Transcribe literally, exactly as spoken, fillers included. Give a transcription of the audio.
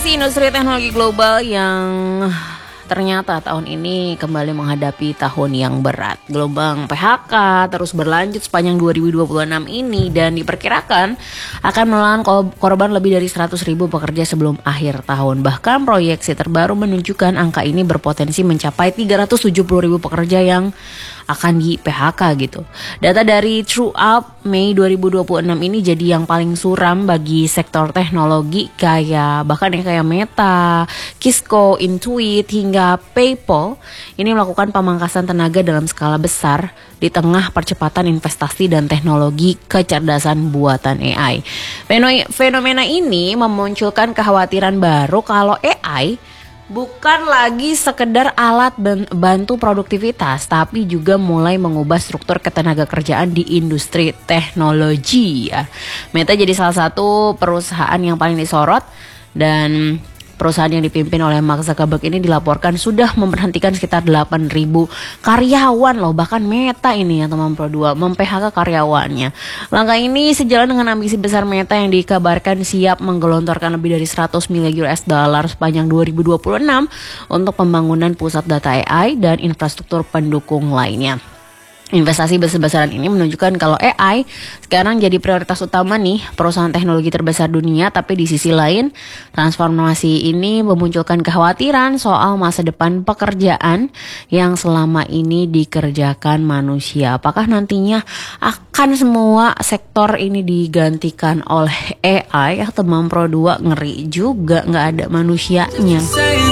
Kondisi industri teknologi global yang ternyata tahun ini kembali menghadapi tahun yang berat. Gelombang P H K terus berlanjut sepanjang dua ribu dua puluh enam ini dan diperkirakan akan menelan korban lebih dari seratus ribu pekerja sebelum akhir tahun. Bahkan proyeksi terbaru menunjukkan angka ini berpotensi mencapai tiga ratus tujuh puluh ribu pekerja yang akan di P H K gitu. Data dari TrueUp Mei dua ribu dua puluh enam ini jadi yang paling suram bagi sektor teknologi kayak bahkan yang kayak Meta, Cisco, Intuit hingga PayPal ini melakukan pemangkasan tenaga dalam skala besar di tengah percepatan investasi dan teknologi kecerdasan buatan A I. Fenomena ini memunculkan kekhawatiran baru kalau A I bukan lagi sekedar alat bantu produktivitas, tapi juga mulai mengubah struktur ketenaga kerjaan di industri teknologi ya. Meta jadi salah satu perusahaan yang paling disorot dan perusahaan yang dipimpin oleh Mark Zuckerberg ini dilaporkan sudah memberhentikan sekitar delapan ribu karyawan loh. Bahkan Meta ini ya teman Pro dua mem-P H K karyawannya. Langkah ini sejalan dengan ambisi besar Meta yang dikabarkan siap menggelontorkan lebih dari seratus miliar U S dollar sepanjang dua ribu dua puluh enam untuk pembangunan pusat data A I dan infrastruktur pendukung lainnya. Investasi besar-besaran ini menunjukkan kalau A I sekarang jadi prioritas utama nih perusahaan teknologi terbesar dunia, tapi di sisi lain transformasi ini memunculkan kekhawatiran soal masa depan pekerjaan yang selama ini dikerjakan manusia. Apakah nantinya akan semua sektor ini digantikan oleh A I? Ya teman Pro dua ngeri juga nggak ada manusianya.